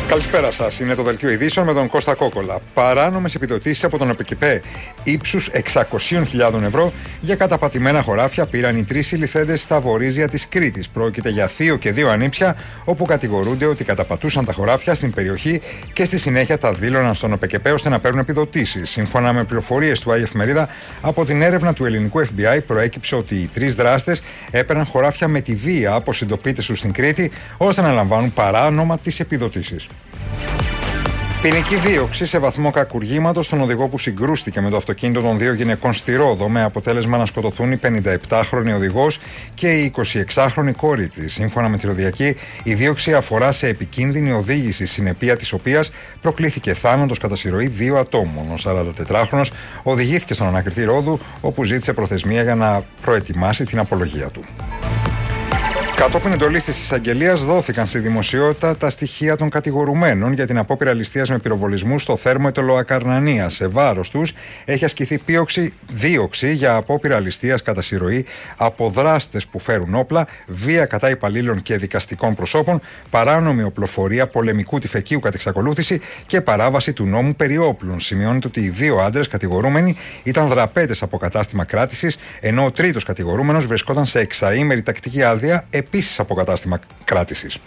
Καλησπέρα σας. Είναι το Δελτίο Ειδήσεων με τον Κώστα Κόκολα. Παράνομες επιδοτήσεις από τον ΟΠΕΚΙΠΕ ύψους 600.000 ευρώ για καταπατημένα χωράφια πήραν οι τρεις συλληφθέντες στα βορίζια της Κρήτης. Πρόκειται για θείο και δύο ανήψια, όπου κατηγορούνται ότι καταπατούσαν τα χωράφια στην περιοχή και στη συνέχεια τα δήλωναν στον ΟΠΕΚΙΠΕ ώστε να παίρνουν επιδοτήσεις. Σύμφωνα με πληροφορίες του Εφημερίδα, από την έρευνα του ελληνικού FBI προέκυψε ότι οι τρεις δράστες έπαιρναν χωράφια με τη βία από συντοπίτες τους στην Κρήτη, ώστε να λαμβάνουν παράνομα τις επιδοτήσεις. Ποινική δίωξη σε βαθμό κακουργήματος στον οδηγό που συγκρούστηκε με το αυτοκίνητο των δύο γυναικών στη Ρόδο, με αποτέλεσμα να σκοτωθούν η 57χρονη οδηγός και η 26χρονη κόρη της. Σύμφωνα με τη Ροδιακή, η δίωξη αφορά σε επικίνδυνη οδήγηση, συνεπία της οποίας προκλήθηκε θάνατος κατά συρροή δύο ατόμων. Ο 44χρονος οδηγήθηκε στον ανακριτή Ρόδου, όπου ζήτησε προθεσμία για να προετοιμάσει την απολογία του. Κατόπιν εντολής της εισαγγελίας, δόθηκαν στη δημοσιότητα τα στοιχεία των κατηγορουμένων για την απόπειρα ληστείας με πυροβολισμού στο θέρμο Ετωλοακαρνανία. Σε βάρος τους έχει ασκηθεί δίωξη για απόπειρα ληστείας κατά συρροή από δράστες που φέρουν όπλα, βία κατά υπαλλήλων και δικαστικών προσώπων, παράνομη οπλοφορία πολεμικού τυφεκίου κατ' εξακολούθηση και παράβαση του νόμου περί όπλων. Σημειώνεται ότι οι δύο άντρες κατηγορούμενοι ήταν δραπέτες από κατάστημα κράτησης, ενώ ο τρίτος κατηγορούμενος βρισκόταν σε εξαήμερη τακτική άδεια, επίσης από κατάστημα κράτησης.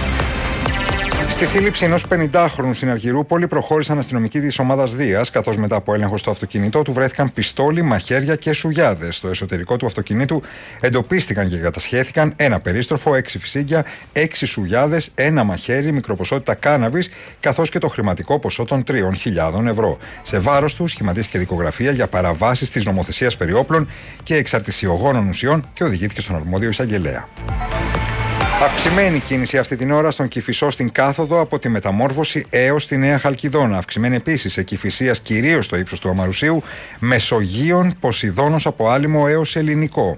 Στη σύλληψη ενός 50χρονου στην Αργυρούπολη προχώρησαν αστυνομικοί της ομάδας Δίας, καθώς μετά από έλεγχο στο αυτοκίνητό του βρέθηκαν πιστόλι, μαχαίρια και σουγιάδες. Στο εσωτερικό του αυτοκινήτου εντοπίστηκαν και κατασχέθηκαν ένα περίστροφο, 6 φυσίγγια, 6 σουγιάδες, ένα μαχαίρι, μικροποσότητα κάναβης, καθώς και το χρηματικό ποσό των 3.000 ευρώ. Σε βάρος του σχηματίστηκε δικογραφία για παραβάσεις της νομοθεσίας περί όπλων και εξαρτησιογόνων ουσιών και οδηγήθηκε στον αρμόδιο εισαγγελέα. Αυξημένη κίνηση αυτή την ώρα στον Κηφισό στην Κάθοδο από τη Μεταμόρφωση έως τη Νέα Χαλκιδόνα. Αυξημένη επίσης σε Κηφισίας κυρίως στο ύψος του Αμαρουσίου, Μεσογείων, Ποσειδώνος από Άλυμο έως Ελληνικό.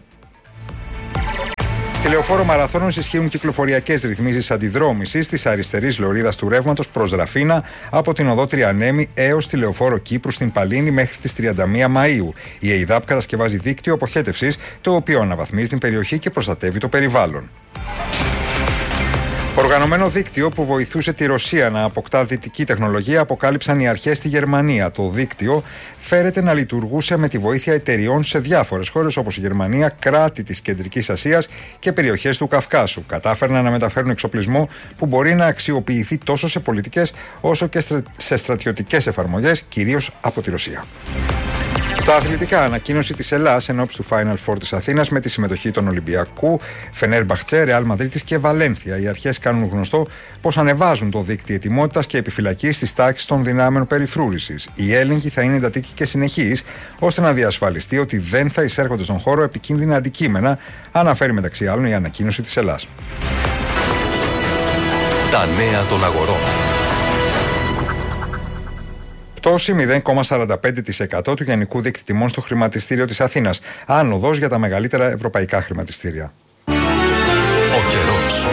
Στη Λεωφόρο Μαραθώνος ισχύουν κυκλοφοριακές ρυθμίσεις αντιδρόμησης της αριστερής λωρίδας του ρεύματος προς Ραφίνα από την οδό Τριανέμη έως τη Λεωφόρο Κύπρου στην Παλίνη μέχρι τις 31 Μαΐου. Η ΕΙΔΑΠ κατασκευάζει δίκτυο αποχέτευσης, το οποίο αναβαθμίζει την περιοχή και προστατεύει το περιβάλλον. Οργανωμένο δίκτυο που βοηθούσε τη Ρωσία να αποκτά δυτική τεχνολογία αποκάλυψαν οι αρχές στη Γερμανία. Το δίκτυο φέρεται να λειτουργούσε με τη βοήθεια εταιριών σε διάφορες χώρες όπως η Γερμανία, κράτη της Κεντρικής Ασίας και περιοχές του Καυκάσου. Κατάφεραν να μεταφέρουν εξοπλισμό που μπορεί να αξιοποιηθεί τόσο σε πολιτικές όσο και σε στρατιωτικές εφαρμογές, κυρίως από τη Ρωσία. Στα αθλητικά, ανακοίνωση της Ελλάς ενόψει του Final Four της Αθήνας με τη συμμετοχή των Ολυμπιακού, Φενέρμπαχτσε, Ρεάλ Μαδρίτης και Βαλένθια. Οι αρχές κάνουν γνωστό πως ανεβάζουν το δίκτυο ετοιμότητας και επιφυλακής στις τάξεις των δυνάμεων περιφρούρησης. Η έλεγχη θα είναι εντατική και συνεχής, ώστε να διασφαλιστεί ότι δεν θα εισέρχονται στον χώρο επικίνδυνα αντικείμενα, αναφέρει μεταξύ άλλων η ανακοίνωση της Ελλάς. Τα νέα των αγορών. Πτώση 0,45% του γενικού δείκτη τιμών στο χρηματιστήριο της Αθήνας. Άνοδος για τα μεγαλύτερα ευρωπαϊκά χρηματιστήρια. Ο καιρός.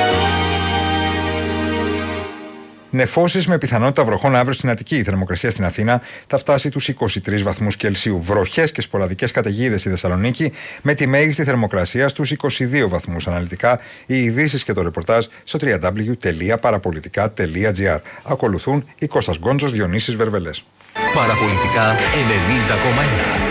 Νεφώσεις με πιθανότητα βροχών αύριο στην Αττική. Η θερμοκρασία στην Αθήνα θα φτάσει τους 23 βαθμούς Κελσίου. Βροχές και σποραδικές καταιγίδες στη Θεσσαλονίκη, με τη μέγιστη θερμοκρασία στους 22 βαθμούς. Αναλυτικά, οι ειδήσεις και το ρεπορτάζ στο www.parapolitica.gr. Ακολουθούν η Κώστας Γκόντζος, Διονύσης Βερβελές. Παραπολιτικά 90,1.